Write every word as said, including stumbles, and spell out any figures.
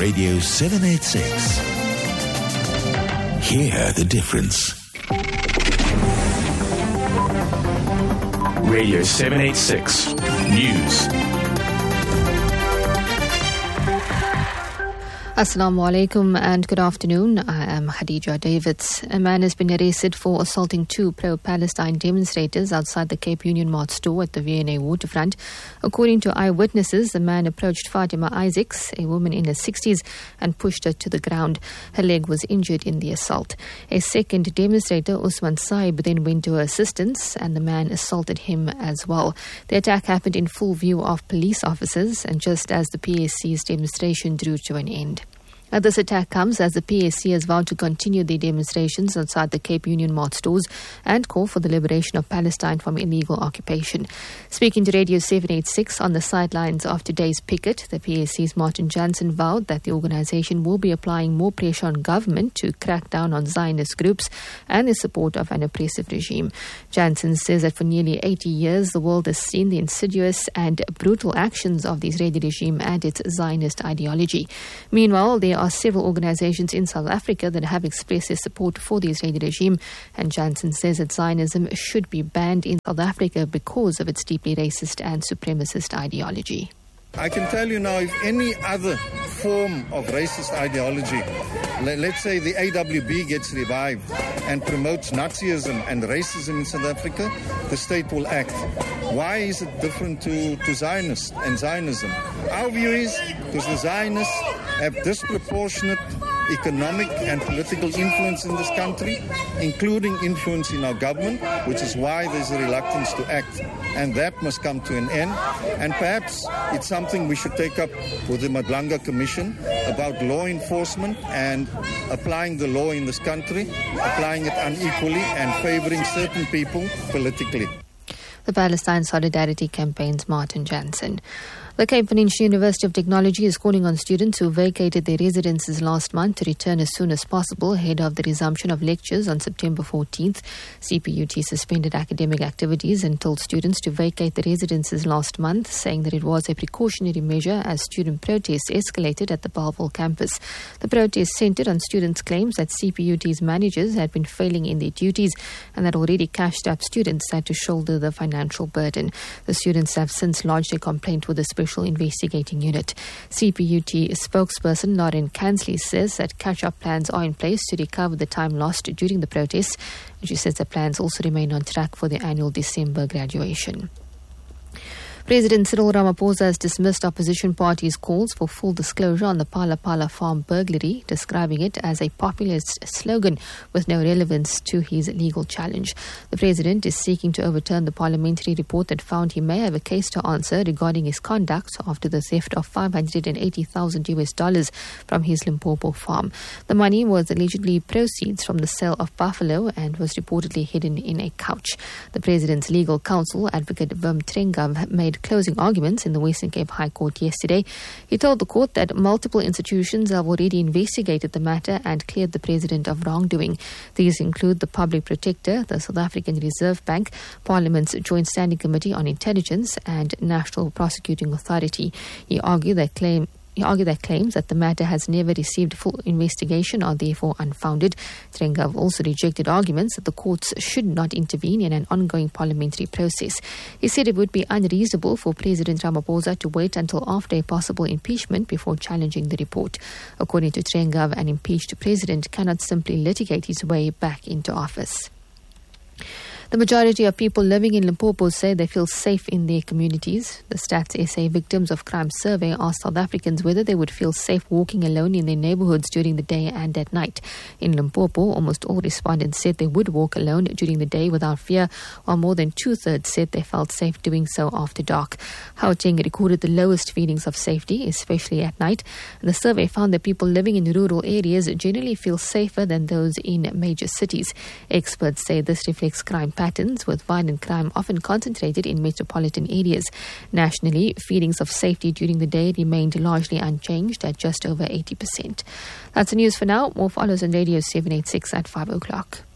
Radio seven eighty-six. Hear the difference. Radio seven eighty-six News. Assalamu alaikum and good afternoon. I am Khadija Davids. A man has been arrested for assaulting two pro-Palestine demonstrators outside the Cape Union Mart store at the V and A waterfront. According to eyewitnesses, the man approached Fatima Isaacs, a woman in her sixties, and pushed her to the ground. Her leg was injured in the assault. A second demonstrator, Usman Saib, then went to her assistance and the man assaulted him as well. The attack happened in full view of police officers and just as the P A C's demonstration drew to an end. Now, this attack comes as the P A C has vowed to continue their demonstrations outside the Cape Union Mart stores and call for the liberation of Palestine from illegal occupation. Speaking to Radio seven eighty-six on the sidelines of today's picket, the P A C's Martin Jansen vowed that the organisation will be applying more pressure on government to crack down on Zionist groups and the support of an oppressive regime. Jansen says that for nearly eighty years, the world has seen the insidious and brutal actions of the Israeli regime and its Zionist ideology. Meanwhile, there are several organizations in South Africa that have expressed their support for the Israeli regime, and Jansen says that Zionism should be banned in South Africa because of its deeply racist and supremacist ideology. I can tell you now, if any other form of racist ideology, let's say the A W B gets revived and promotes Nazism and racism in South Africa, the state will act. Why is it different to, to Zionists and Zionism? Our view is because the Zionists have disproportionate economic and political influence in this country, including influence in our government, which is why there's a reluctance to act. And that must come to an end. And perhaps it's something we should take up with the Madlanga Commission about law enforcement and applying the law in this country, applying it unequally and favoring certain people politically. The Palestine Solidarity Campaign's Martin Jansen. The Cape Peninsula University of Technology is calling on students who vacated their residences last month to return as soon as possible ahead of the resumption of lectures on September fourteenth. C P U T suspended academic activities and told students to vacate the residences last month, saying that it was a precautionary measure as student protests escalated at the Bellville campus. The protests centered on students' claims that C P U T's managers had been failing in their duties and that already cashed-up students had to shoulder the financial burden. The students have since lodged a complaint with the Special Investigating Unit. C P U T spokesperson Lauren Kansley says that catch-up plans are in place to recover the time lost during the protests. She says the plans also remain on track for the annual December graduation. President Cyril Ramaphosa has dismissed opposition parties' calls for full disclosure on the Phala Phala farm burglary, describing it as a populist slogan with no relevance to his legal challenge. The president is seeking to overturn the parliamentary report that found he may have a case to answer regarding his conduct after the theft of five hundred eighty thousand U S dollars from his Limpopo farm. The money was allegedly proceeds from the sale of buffalo and was reportedly hidden in a couch. The president's legal counsel, Advocate Wim Trengove, made closing arguments in the Western Cape High Court yesterday. He told the court that multiple institutions have already investigated the matter and cleared the president of wrongdoing. These include the Public Protector, the South African Reserve Bank, Parliament's Joint Standing Committee on Intelligence and National Prosecuting Authority. He argued that claim He argued that claims that the matter has never received full investigation are therefore unfounded. Trengove also rejected arguments that the courts should not intervene in an ongoing parliamentary process. He said it would be unreasonable for President Ramaphosa to wait until after a possible impeachment before challenging the report. According to Trengove, an impeached president cannot simply litigate his way back into office. The majority of people living in Limpopo say they feel safe in their communities. The Stats S A Victims of Crime survey asked South Africans whether they would feel safe walking alone in their neighborhoods during the day and at night. In Limpopo, almost all respondents said they would walk alone during the day without fear, while more than two-thirds said they felt safe doing so after dark. Gauteng recorded the lowest feelings of safety, especially at night. The survey found that people living in rural areas generally feel safer than those in major cities. Experts say this reflects crime patterns, with violent crime often concentrated in metropolitan areas. Nationally, feelings of safety during the day remained largely unchanged at just over eighty percent. That's the news for now. More follows on Radio seven eighty-six at five o'clock.